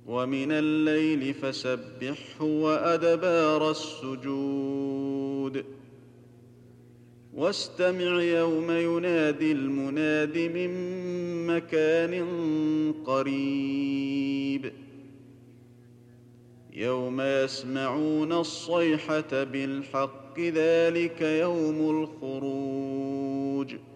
ومن الليل فسبحه وأدبار السجود واستمع يوم ينادي المناد من مكان قريب يوم يسمعون الصيحة بالحق ذلك يوم الخروج